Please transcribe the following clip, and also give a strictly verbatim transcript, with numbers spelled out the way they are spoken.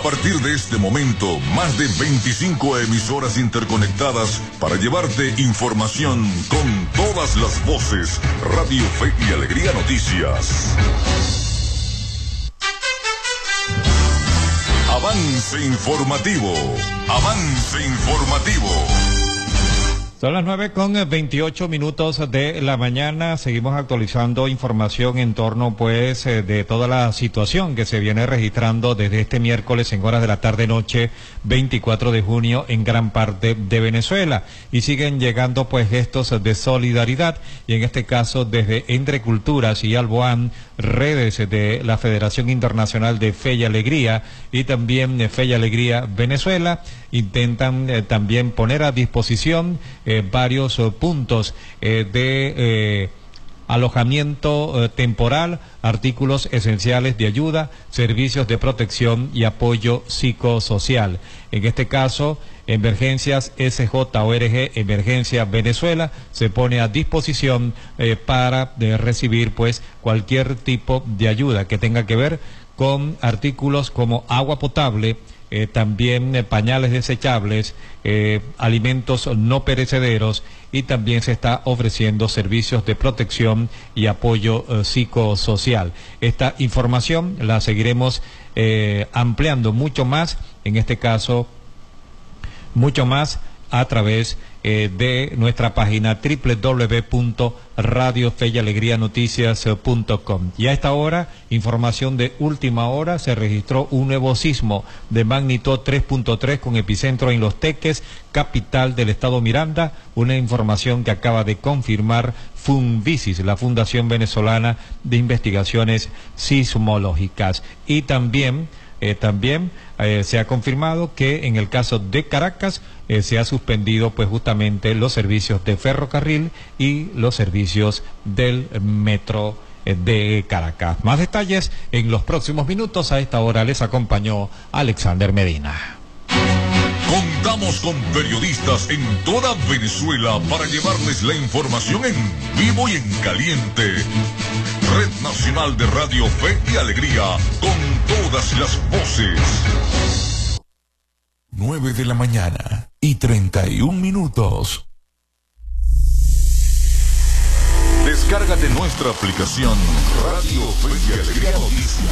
partir de este momento, más de veinticinco emisoras interconectadas para llevarte información con todas las voces. Radio Fe y Alegría Noticias. Avance informativo. Avance informativo. Son las nueve con veintiocho minutos de la mañana. Seguimos actualizando información en torno, pues, eh, de toda la situación que se viene registrando desde este miércoles en horas de la tarde-noche, veinticuatro de junio, en gran parte de Venezuela. Y siguen llegando, pues, gestos de solidaridad. Y en este caso, desde Entre Culturas y Alboán, redes de la Federación Internacional de Fe y Alegría y también de Fe y Alegría Venezuela, intentan eh, también poner a disposición Eh, varios eh, puntos eh, de eh, alojamiento eh, temporal, artículos esenciales de ayuda, servicios de protección y apoyo psicosocial. En este caso, Emergencias S J O R G Emergencia Venezuela se pone a disposición eh, para eh, recibir, pues, cualquier tipo de ayuda que tenga que ver con artículos como agua potable, Eh, también eh, pañales desechables, eh, alimentos no perecederos, y también se está ofreciendo servicios de protección y apoyo eh, psicosocial. Esta información la seguiremos eh, ampliando mucho más, en este caso, mucho más a través eh, de nuestra página doble u doble u doble u punto radio fe y alegría noticias punto com. Y a esta hora, información de última hora, se registró un nuevo sismo de magnitud tres punto tres con epicentro en Los Teques, capital del estado Miranda, una información que acaba de confirmar Funvisis, la Fundación Venezolana de Investigaciones Sismológicas. Y también Eh, también eh, se ha confirmado que en el caso de Caracas eh, se ha suspendido, pues, justamente los servicios de ferrocarril y los servicios del metro eh, de Caracas. Más detalles en los próximos minutos. A esta hora les acompañó Alexander Medina. Contamos con periodistas en toda Venezuela para llevarles la información en vivo y en caliente. Red Nacional de Radio Fe y Alegría, con todas las voces. nueve de la mañana y treinta y un minutos. Descárgate nuestra aplicación Radio Fe y Alegría Noticias.